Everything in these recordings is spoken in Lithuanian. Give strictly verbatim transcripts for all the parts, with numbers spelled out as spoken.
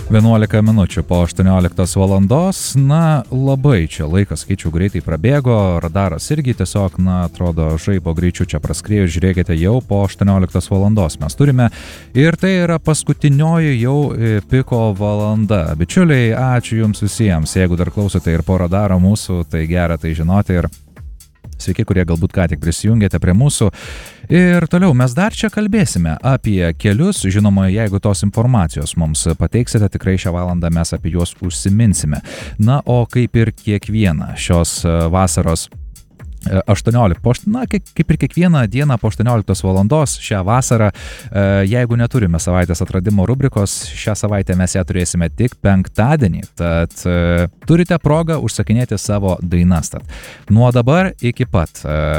vienuolika minučių po aštuonioliktos valandos. Na, labai čia laikas, skaičiu, greitai prabėgo, radaras irgi tiesiog, na, atrodo, žaibo greičiu čia praskrėjo, žiūrėkite, jau po aštuonioliktos valandos mes turime. Ir tai yra paskutinioji jau piko valanda. Bičiuliai, ačiū jums visiems. Jeigu dar klausote ir po radaro mūsų, tai gera tai žinoti ir sveiki, kurie galbūt ką tik prisijungėte prie mūsų. Ir toliau mes dar čia kalbėsime apie kelius. Žinoma, jeigu tos informacijos mums pateiksite, tikrai šią valandą mes apie juos užsiminsime. Na, o kaip ir kiekvieną šios vasaros aštuonioliktos, na, kaip ir kiekvieną dieną po aštuonioliktos valandos šią vasarą, jeigu neturime savaitės atradimo rubrikos, šią savaitę mes ją turėsime tik penktadienį, tad turite progą užsakinėti savo dainas. Tad nuo dabar iki pat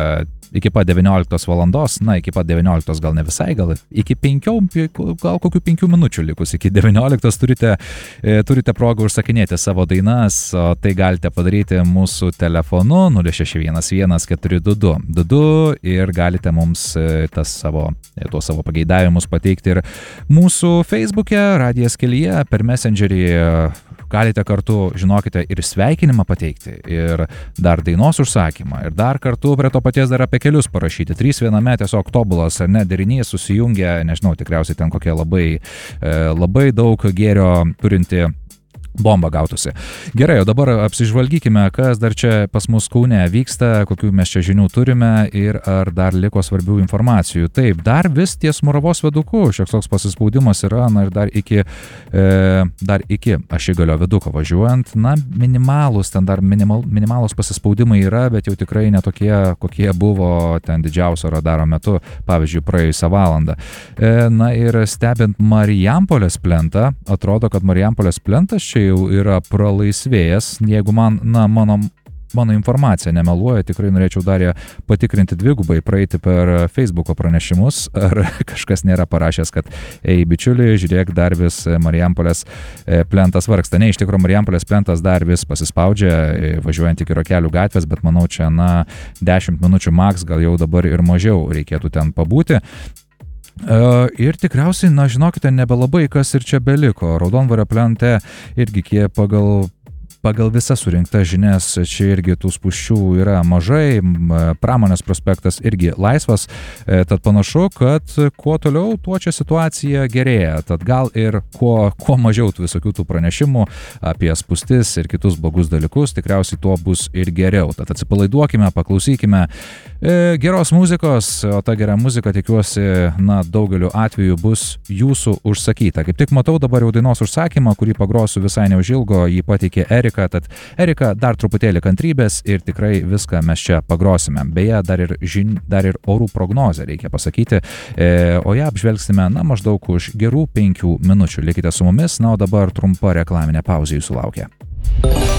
iki pat devynioliktos valandos, na, iki pat devynioliktos gal ne visai, gal iki penkių, gal kokių penkių minučių likus iki devynioliktos turite, turite progą užsakinėti savo dainas, o tai galite padaryti mūsų telefonu nulis šeši vienas vienas keturi du du du du ir galite mums tas savo, tuos savo pageidavimus pateikti ir mūsų Facebook'e, Radijas kelyje, per Messengerį. Galite kartu, žinokite, ir sveikinimą pateikti, ir dar dainos užsakymą, ir dar kartu prie to paties dar apie kelius parašyti. Trys viename tiesiog tobulas, ar ne, derinys susijungia, nežinau, tikriausiai ten kokie labai, labai daug gėrio turinti bomba gautųsi. Gerai, o dabar apsižvalgykime, kas dar čia pas mus Kaune vyksta, kokių mes čia žinių turime ir ar dar liko svarbių informacijų. Taip, dar vis ties Moravos viaduku šioks toks pasispaudimas yra, na ir dar iki, e, dar iki Ašigalio viaduko važiuojant, na, minimalus, ten dar minimal, minimalus pasispaudimai yra, bet jau tikrai netokie, kokie buvo ten didžiausio radaro metu, pavyzdžiui, praėjusią valandą. E, na ir stebint Marijampolės plentą, atrodo, kad Marijampolės plentas čia jau yra pralaisvėjęs, jeigu man, na, mano, mano informacija nemeluoja, tikrai norėčiau dar ją patikrinti dvigubai, praeiti per Facebooko pranešimus, ar kažkas nėra parašęs, kad, ei, bičiuliai, žiūrėk, dar vis Marijampolės plentas vargsta. Ne, iš tikrųjų, Marijampolės plentas dar vis pasispaudžia, važiuojant iki Rokelių gatvės, bet manau, čia, na, dešimt minučių maks, gal jau dabar ir mažiau reikėtų ten pabūti. Uh, ir tikriausiai, na, žinokite, nebelabai kas ir čia beliko. Raudondvario plente irgi kiek pagal Pagal visas surinktas žinias, čia irgi tų spūsčių yra mažai, Pramonės prospektas irgi laisvas, tad panašu, kad kuo toliau, tuo čia situacija gerėja. Tad gal ir kuo, kuo mažiau tų visokių tų pranešimų apie spūstis ir kitus blogus dalykus, tikriausiai tuo bus ir geriau. Tad atsipalaiduokime, paklausykime e, geros muzikos, o ta gera muzika, tikiuosi, na, daugeliu atveju bus jūsų užsakyta. Kaip tik matau dabar jau dainos užsakymą, kurį pagrosiu visai neužilgo, jį pateikė Erika. Tad Erika, dar truputėlį kantrybės ir tikrai viską mes čia pagrosime. Beje, dar ir, žin, dar ir orų prognozę reikia pasakyti, e, o ją apžvelgsime, na, maždaug už gerų penkių minučių. Likite su mumis, na, o dabar trumpa reklaminė pauzė jūsų laukia.